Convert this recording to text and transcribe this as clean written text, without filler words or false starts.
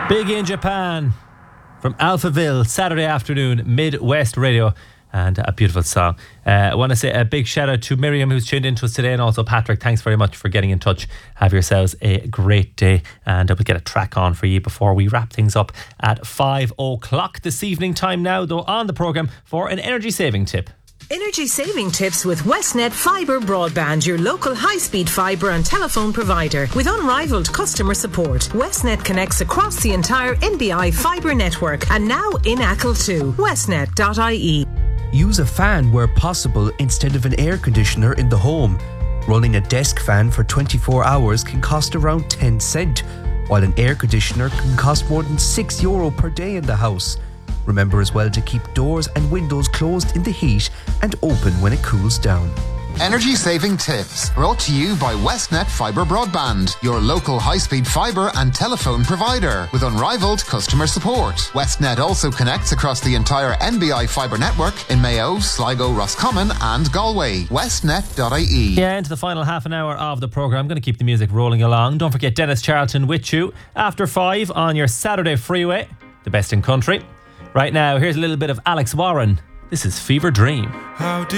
Big in Japan from Alphaville, Saturday afternoon, Midwest Radio. And a beautiful song. I want to say a big shout out to Miriam, who's tuned into us today, and also Patrick. Thanks very much for getting in touch. Have yourselves a great day, and we'll get a track on for you before we wrap things up at 5 o'clock this evening. Time now, though, on the programme for an energy saving tip. Energy saving tips with Westnet Fibre Broadband, your local high-speed fibre and telephone provider. With unrivaled customer support, Westnet connects across the entire NBI fibre network and now in Achill too. Westnet.ie. Use a fan where possible instead of an air conditioner in the home. Running a desk fan for 24 hours can cost around 10 cents, while an air conditioner can cost more than €6 per day in the house. Remember as well to keep doors and windows closed in the heat and open when it cools down. Energy saving tips brought to you by Westnet Fibre Broadband, your local high-speed fibre and telephone provider with unrivaled customer support. Westnet also connects across the entire NBI fibre network in Mayo, Sligo, Roscommon and Galway. Westnet.ie. Yeah, into the final half an hour of the programme. I'm going to keep the music rolling along. Don't forget Dennis Charlton with you after 5 on your Saturday freeway, the best in country. Right now, here's a little bit of Alex Warren. This is Fever Dream. How did